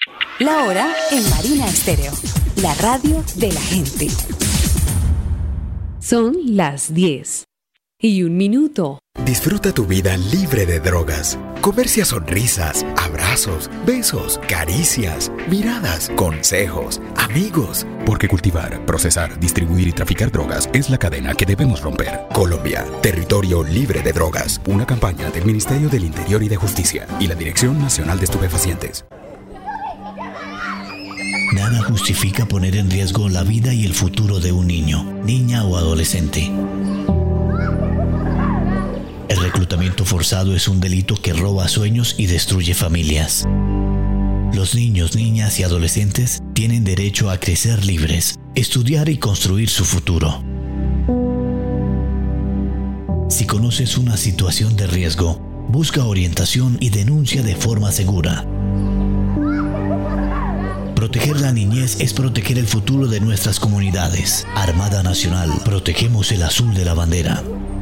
La hora en Marina Estéreo, la radio de la gente. Son las 10:01. Disfruta tu vida libre de drogas. Comercia sonrisas, abrazos, besos, caricias, miradas, consejos, amigos. Porque cultivar, procesar, distribuir y traficar drogas es la cadena que debemos romper. Colombia, territorio libre de drogas. Una campaña del Ministerio del Interior y de Justicia y la Dirección Nacional de Estupefacientes. Nada justifica poner en riesgo la vida y el futuro de un niño, niña o adolescente. El reclutamiento forzado es un delito que roba sueños y destruye familias. Los niños, niñas y adolescentes tienen derecho a crecer libres, estudiar y construir su futuro. Si conoces una situación de riesgo, busca orientación y denuncia de forma segura. Proteger la niñez es proteger el futuro de nuestras comunidades. Armada Nacional, protegemos el azul de la bandera.